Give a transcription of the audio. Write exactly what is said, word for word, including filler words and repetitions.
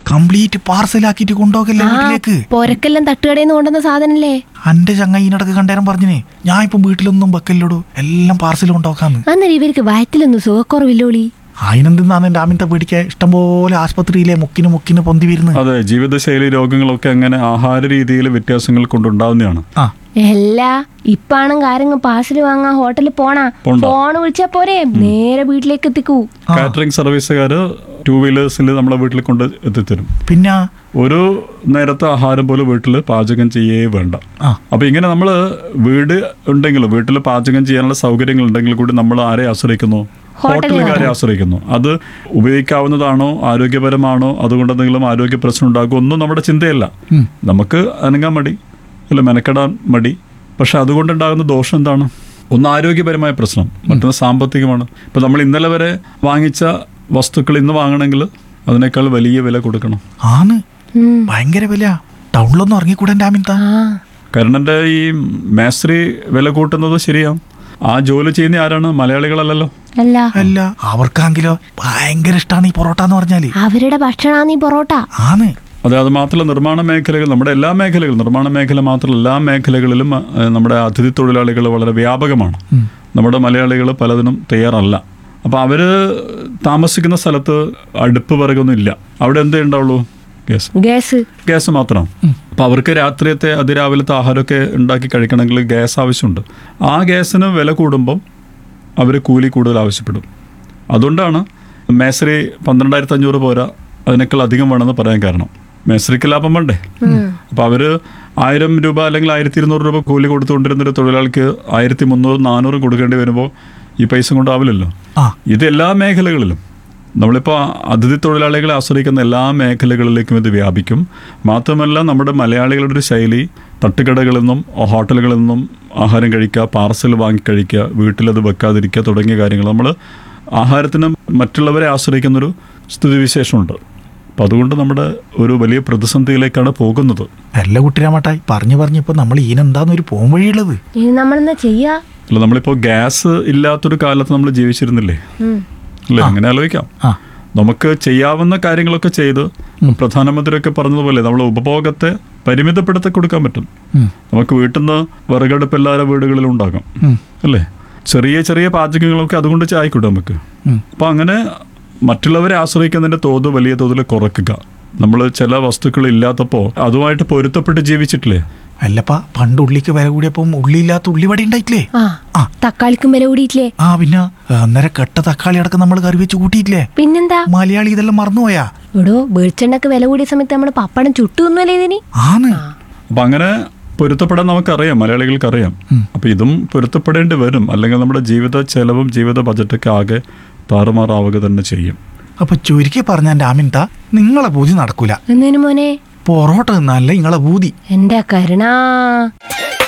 Complete പാർസലാക്കിട്ട് കൊണ്ടുപോകല്ലേ വീട്ടിലേക്ക്. പൊരക്കെല്ലാം തട്ടുകടയിൽ കൊണ്ടുവന്ന സാധനല്ലേ. അന്റെ ചങ്ങയിനടക്ക് കണ്ടേരം പറഞ്ഞേ ഞാൻ ഇപ്പം വീട്ടിലൊന്നും വെക്കല്ലോടൂ, എല്ലാം പാർസൽ കൊണ്ടുപോക്കാന്ന്. അന്നേരം ഇവർക്ക് വയറ്റിലൊന്നും സുഖക്കുറവില്ലോളി. അതിനെന്തിനാണ് എന്റെ ആമിന്റെ പേടിക്കാൻ ഇഷ്ടംപോലെ ആസ്പത്രിയിലെ മുക്കിന് മുക്കിന് പൊന്തി വരുന്നത്. അതെ, ജീവിതശൈലി രോഗങ്ങളൊക്കെ അങ്ങനെ ആഹാര രീതിയിൽ വ്യത്യാസങ്ങൾ കൊണ്ടുണ്ടാവുന്നതാണ്. എല്ലാ ഇപ്പാണെങ്കിൽ ആരെങ്കിലും പാർസൽ വാങ്ങാൻ ഹോട്ടലിൽ പോണാ, ഫോൺ വിളിച്ചാ പോരെ നേരെ വീട്ടിലേക്ക് എത്തിക്കൂ. കാറ്ററിംഗ് സർവീസുകാര് ടൂ വീലേഴ്സിൽ നമ്മളെ വീട്ടിൽ കൊണ്ട് എത്തിത്തരും. പിന്നെ ഒരു നേരത്തെ ആഹാരം പോലും വീട്ടിൽ പാചകം ചെയ്യേ വേണ്ട. അപ്പൊ ഇങ്ങനെ നമ്മള് വീട് ഉണ്ടെങ്കിലും വീട്ടിൽ പാചകം ചെയ്യാനുള്ള സൗകര്യങ്ങൾ ഉണ്ടെങ്കിൽ കൂടി നമ്മൾ ആരെ ആശ്രയിക്കുന്നു? ഹോട്ടലുകാരെ ആശ്രയിക്കുന്നു. അത് ഉപയോഗിക്കാവുന്നതാണോ, ആരോഗ്യപരമാണോ, അതുകൊണ്ട് എന്തെങ്കിലും ആരോഗ്യ പ്രശ്നം ഉണ്ടാകും ഒന്നും നമ്മുടെ ചിന്തയല്ല. നമുക്ക് അനങ്ങാൻ മടി, അല്ല മെനക്കെടാൻ മടി. പക്ഷെ അതുകൊണ്ടുണ്ടാകുന്ന ദോഷം എന്താണ്? ഒന്ന് ആരോഗ്യപരമായ പ്രശ്നം, മറ്റൊന്ന് സാമ്പത്തികമാണ്. ഇപ്പൊ നമ്മൾ ഇന്നലെ വരെ വാങ്ങിച്ച വസ്തുക്കൾ ഇന്ന് വാങ്ങണമെങ്കിൽ അതിനേക്കാൾ വലിയ വില കൊടുക്കണം. ആണ്, ഭയങ്കര വില. ടൗണിലൊന്നും ഇറങ്ങിക്കൂടെ ആമിൻത? കരുണന്റെ ഈ മേസ്ത്രി വില കൂട്ടുന്നത് ശരിയാണ്. ആ ജോലി ചെയ്യുന്ന ആരാണ്? മലയാളികളല്ലല്ലോ. അല്ല അല്ല, അവർക്കാണെങ്കിലോ ഭയങ്കര ഇഷ്ടമാണ് ഈ പൊറോട്ട എന്ന് പറഞ്ഞാല്. അവരുടെ ഭക്ഷണമാണ് ഈ പൊറോട്ട. ആണ്. അതെ, അത് മാത്രമല്ല നിർമ്മാണ മേഖലകൾ, നമ്മുടെ എല്ലാ മേഖലകളും, നിർമ്മാണ മേഖല മാത്രമല്ല എല്ലാ മേഖലകളിലും നമ്മുടെ അതിഥി തൊഴിലാളികൾ വളരെ വ്യാപകമാണ്. നമ്മുടെ മലയാളികൾ പലതിനും തയ്യാറല്ല. അപ്പോൾ അവർ താമസിക്കുന്ന സ്ഥലത്ത് അടുപ്പ് വിറകൊന്നും ഇല്ല. അവിടെ എന്തേ ഉണ്ടാവുള്ളൂ? ഗ്യാസ് ഗ്യാസ് ഗ്യാസ് മാത്രം. അപ്പോൾ അവർക്ക് രാത്രിയത്തെ അതിരാവിലത്തെ ആഹാരമൊക്കെ ഉണ്ടാക്കി കഴിക്കണമെങ്കിൽ ഗ്യാസ് ആവശ്യമുണ്ട്. ആ ഗ്യാസിന് വില കൂടുമ്പം അവർ കൂലി കൂടുതൽ ആവശ്യപ്പെടും. അതുകൊണ്ടാണ് മേസ്ത്രി പന്ത്രണ്ടായിരത്തി അഞ്ഞൂറ് പോരാ, അതിനേക്കാൾ അധികം വേണമെന്ന് പറയാൻ കാരണം മേസ്ത്രിക്ക് ലാഭം വേണ്ടേ. അപ്പോൾ അവർ ആയിരം രൂപ അല്ലെങ്കിൽ ആയിരത്തി ഇരുന്നൂറ് രൂപ കൂലി കൊടുത്തുകൊണ്ടിരുന്നൊരു തൊഴിലാളിക്ക് ആയിരത്തി മുന്നൂറ് നാനൂറ് കൊടുക്കേണ്ടി വരുമ്പോൾ ഈ പൈസ കൊണ്ടാവില്ലല്ലോ. ഇത് എല്ലാ മേഖലകളിലും നമ്മളിപ്പോൾ അതിഥി തൊഴിലാളികളെ ആശ്രയിക്കുന്ന എല്ലാ മേഖലകളിലേക്കും ഇത് വ്യാപിക്കും. മാത്രമല്ല നമ്മുടെ മലയാളികളുടെ ഒരു ശൈലി തട്ടുകടകളിൽ നിന്നും ഹോട്ടലുകളിൽ നിന്നും ആഹാരം കഴിക്കുക, പാർസൽ വാങ്ങി കഴിക്കുക, വീട്ടിലത് വെക്കാതിരിക്കുക തുടങ്ങിയ കാര്യങ്ങൾ നമ്മൾ ആഹാരത്തിന് മറ്റുള്ളവരെ ആശ്രയിക്കുന്നൊരു സ്ഥിതിവിശേഷമുണ്ട്. അപ്പം അതുകൊണ്ട് നമ്മുടെ ഒരു വലിയ പ്രതിസന്ധിയിലേക്കാണ് പോകുന്നത്. അല്ല കുട്ടിരാമട്ടായി പറഞ്ഞു പറഞ്ഞപ്പോൾ നമ്മൾ ഈനെന്താന്നൊരു പോം വഴിയുള്ളത്. നമ്മളെന്താ ചെയ്യാ? അല്ല, നമ്മളിപ്പോൾ ഗ്യാസ് ഇല്ലാത്തൊരു കാലത്ത് നമ്മൾ ജീവിച്ചിരുന്നില്ലേ അല്ലേ? അങ്ങനെ ആലോചിക്കാം. നമുക്ക് ചെയ്യാവുന്ന കാര്യങ്ങളൊക്കെ ചെയ്ത് പ്രധാനമന്ത്രിയൊക്കെ പറഞ്ഞതുപോലെ നമ്മൾ ഉപഭോഗത്തെ പരിമിതപ്പെടുത്തി കൊടുക്കാൻ പറ്റും. നമുക്ക് വീട്ടിൽ നിന്ന് വിറകടുപ്പ് എല്ലാവരുടെ വീടുകളിലും ഉണ്ടാകാം അല്ലേ? ചെറിയ ചെറിയ പാചകങ്ങളൊക്കെ അതുകൊണ്ട് ചായക്കൂടെ നമുക്ക്. അപ്പം അങ്ങനെ മറ്റുള്ളവരെ ആശ്രയിക്കുന്നതിൻ്റെ തോത് വലിയ തോതിൽ കുറയ്ക്കുക. നമ്മൾ ചില വസ്തുക്കൾ ഇല്ലാത്തപ്പോൾ അതുമായിട്ട് പൊരുത്തപ്പെട്ട് ജീവിച്ചിട്ടില്ലേ? അല്ലപ്പാ, പണ്ട് ഉള്ളിക്ക് വില കൂടിയപ്പം ഉള്ളിയില്ലാത്ത ഉള്ളിവട ഉണ്ടായിട്ടില്ലേ? തക്കാളിക്കും വില കൂടിയിട്ടില്ലേ? ആ പിന്നെ അന്നേരം കെട്ട തക്കാളി അടക്കം നമ്മൾ കറി വെച്ച് കൂട്ടിയിട്ടില്ലേ? പിന്നെന്താ മലയാളി ഇതെല്ലാം മറന്നുപോയാ? എടോ, വെളിച്ചെണ്ണക്ക് വില കൂടിയ സമയത്ത് നമ്മൾ പപ്പടം ചുട്ടുന്നല്ലേ ഇതിന്? ആണ്. അപ്പൊ അങ്ങനെ പൊരുത്തപ്പെടാൻ നമുക്കറിയാം, മലയാളികൾക്കറിയാം. അപ്പൊ ഇതും പൊരുത്തപ്പെടേണ്ടി വരും, അല്ലെങ്കിൽ നമ്മുടെ ജീവിത ചെലവും ജീവിത ബജറ്റൊക്കെ ആകെ താറുമാറാവുക തന്നെ ചെയ്യും. അപ്പൊ ചുരുക്കി പറഞ്ഞ എന്റെ ആമിൻത, നിങ്ങളെ പൂജ നടക്കൂല. എന്നേനു മോനെ? പൊറോട്ട തിന്നാലേ നിങ്ങളെ പൂതി. എന്റെ കരുണാ.